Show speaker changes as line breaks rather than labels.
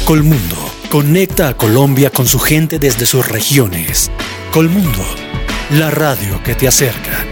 Colmundo conecta a Colombia con su gente desde sus regiones. Colmundo, la radio que te acerca.